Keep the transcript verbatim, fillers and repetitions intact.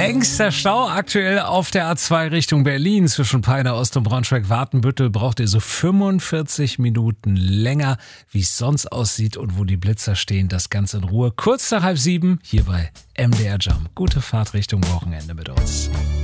Längster Stau aktuell auf der A zwei Richtung Berlin zwischen Peine Ost und Braunschweig-Wartenbüttel. Braucht ihr so fünfundvierzig Minuten länger, wie es sonst aussieht und wo die Blitzer stehen. Das Ganze in Ruhe. Kurz nach halb sieben hier bei M D R Jump. Gute Fahrt Richtung Wochenende mit uns.